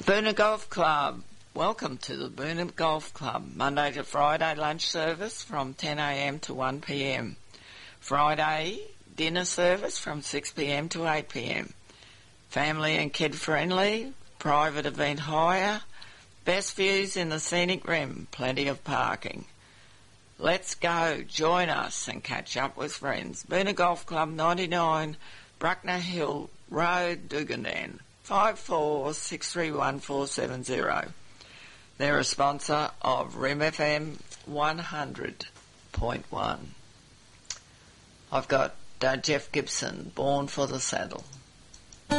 Boona Golf Club. Welcome to the Boona Golf Club. Monday to Friday lunch service from 10 a.m. to 1 p.m. Friday dinner service from 6 p.m. to 8 p.m. Family and kid friendly, private event hire, best views in the scenic rim, plenty of parking. Let's go, join us and catch up with friends. Boona Golf Club 99, Bruckner Hill Road, Dugandan, 54631470. They're a sponsor of RIM FM 100.1. I've got Jeff Gibson, Born for the Saddle.